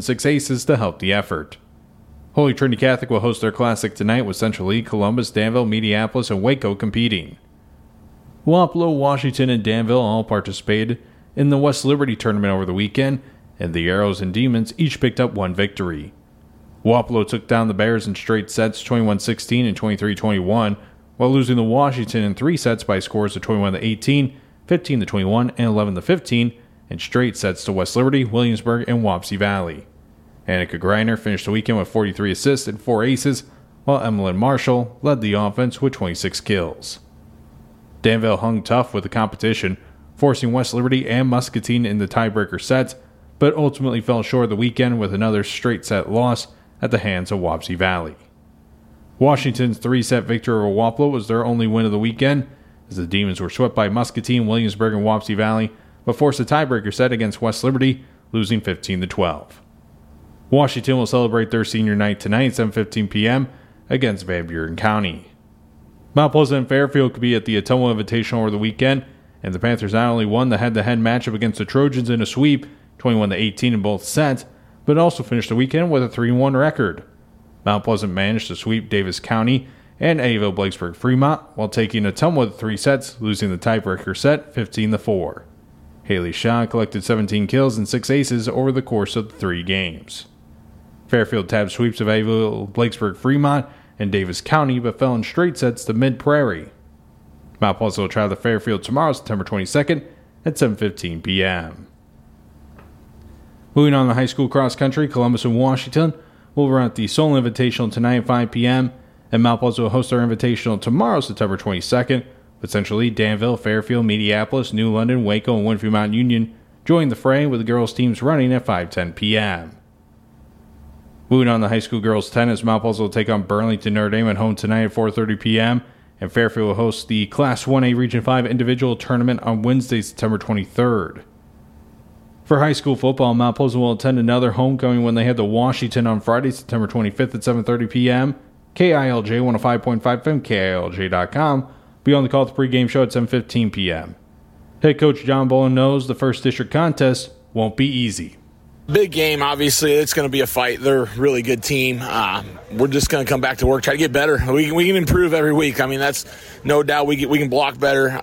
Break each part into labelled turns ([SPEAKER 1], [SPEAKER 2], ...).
[SPEAKER 1] 6 aces to help the effort. Holy Trinity Catholic will host their classic tonight with Central Lee, Columbus, Danville, Mediapolis, and Waco competing. Wapello, Washington, and Danville all participated in the West Liberty tournament over the weekend, and the Arrows and Demons each picked up one victory. Wapello took down the Bears in straight sets 21-16 and 23-21, while losing to Washington in 3 sets by scores of 21-18, 15-21, and 11-15, and straight sets to West Liberty, Williamsburg, and Wapsie Valley. Annika Greiner finished the weekend with 43 assists and 4 aces, while Emmeline Marshall led the offense with 26 kills. Danville hung tough with the competition, forcing West Liberty and Muscatine in the tiebreaker sets, but ultimately fell short of the weekend with another straight set loss at the hands of Wapsie Valley. Washington's 3-set victory over Wapello was their only win of the weekend, as the Demons were swept by Muscatine, Williamsburg, and Wapsie Valley, but forced a tiebreaker set against West Liberty, losing 15-12. Washington will celebrate their senior night tonight at 7:15 p.m. against Van Buren County. Mount Pleasant and Fairfield could be at the Ottumwa Invitational over the weekend, and the Panthers not only won the head-to-head matchup against the Trojans in a sweep, 21-18 in both sets, but also finished the weekend with a 3-1 record. Mount Pleasant managed to sweep Davis County and Ayo Blakesburg Fremont while taking Ottumwa with 3 sets, losing the tiebreaker set 15-4. Haley Shaw collected 17 kills and 6 aces over the course of the 3 games. Fairfield tabbed sweeps of Ayo Blakesburg Fremont and Davis County, but fell in straight sets to Mid Prairie. Mount Pleasant will travel to Fairfield tomorrow, September 22nd at 7:15 p.m. Moving on to high school cross country, Columbus and Washington will run at the Solon Invitational tonight at 5 p.m., and Mount Pleasant will host their Invitational tomorrow, September 22nd, with Central Lee, Danville, Fairfield, Mediapolis, New London, Waco, and Winfield Mount Union join the fray, with the girls' teams running at 5:10 p.m. Moving on to high school girls tennis, Mount Pleasant will take on Burlington Notre Dame at home tonight at 4:30 p.m., and Fairfield will host the Class 1A Region 5 individual tournament on Wednesday, September 23rd. For high school football, Mount Pleasant will attend another homecoming when they head to Washington on Friday, September 25th at 7:30 p.m. KILJ 105.5 FM, KILJ.com. Be on the call at the pregame show at 7:15 p.m. Head coach John Bolin knows the first district contest won't be easy.
[SPEAKER 2] Big game, obviously. It's going to be a fight. They're a really good team. We're just going to come back to work, try to get better. We can improve every week. I mean, that's no doubt. We can block better.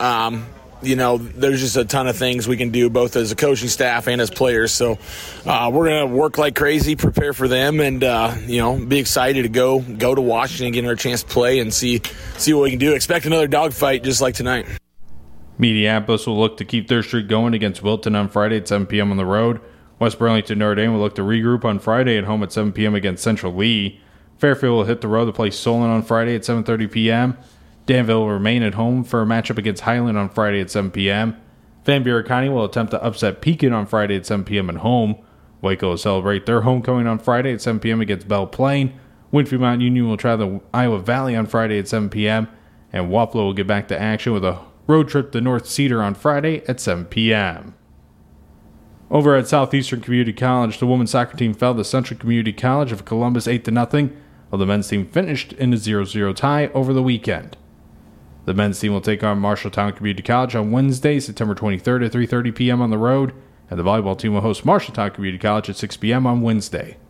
[SPEAKER 2] There's just a ton of things we can do, both as a coaching staff and as players. So we're going to work like crazy, prepare for them, and be excited to go to Washington, get our chance to play, and see what we can do. Expect another dogfight just like tonight.
[SPEAKER 1] Mediapolis will look to keep their streak going against Wilton on Friday at 7 p.m. on the road. West Burlington Notre Dame will look to regroup on Friday at home at 7 p.m. against Central Lee. Fairfield will hit the road to play Solon on Friday at 7:30 p.m. Danville will remain at home for a matchup against Highland on Friday at 7 p.m. Van Buren County will attempt to upset Pekin on Friday at 7 p.m. at home. Waco will celebrate their homecoming on Friday at 7 p.m. against Belle Plaine. Winfield Mount Union will travel to Iowa Valley on Friday at 7 p.m. And Wapello will get back to action with a road trip to North Cedar on Friday at 7 p.m. Over at Southeastern Community College, the women's soccer team fell to Central Community College of Columbus 8-0, while the men's team finished in a 0-0 tie over the weekend. The men's team will take on Marshalltown Community College on Wednesday, September 23rd at 3:30 p.m. on the road, and the volleyball team will host Marshalltown Community College at 6 p.m. on Wednesday.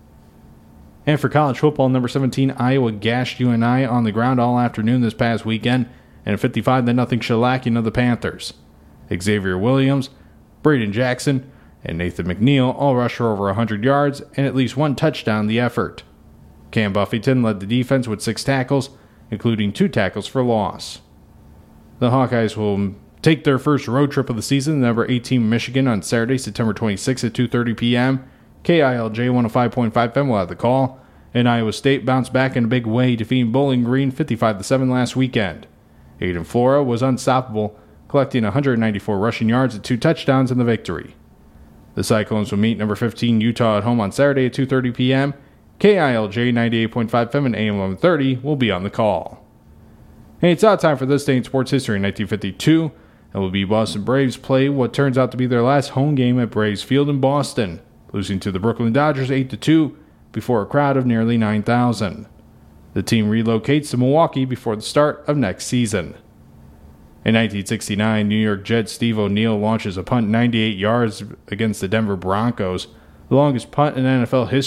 [SPEAKER 1] And for college football, number 17 Iowa gashed UNI on the ground all afternoon this past weekend, and a 55-0 shellacking of the Panthers. Xavier Williams, Braden Jackson, and Nathan McNeil all rushed for over 100 yards and at least 1 touchdown in the effort. Cam Buffington led the defense with 6 tackles, including 2 tackles for loss. The Hawkeyes will take their first road trip of the season, number 18 Michigan, on Saturday, September 26 at 2:30 p.m. KILJ 105.5 FM will have the call, and Iowa State bounced back in a big way, defeating Bowling Green 55-7 last weekend. Aiden Flora was unstoppable, collecting 194 rushing yards and 2 touchdowns in the victory. The Cyclones will meet number 15 Utah at home on Saturday at 2:30 p.m. KILJ 98.5 FM and AM 1130 will be on the call. Hey, it's out time for this day in sports history in 1952, and will be Boston Braves play what turns out to be their last home game at Braves Field in Boston, losing to the Brooklyn Dodgers 8-2 before a crowd of nearly 9,000. The team relocates to Milwaukee before the start of next season. In 1969, New York Jets Steve O'Neill launches a punt 98 yards against the Denver Broncos, The longest punt in NFL history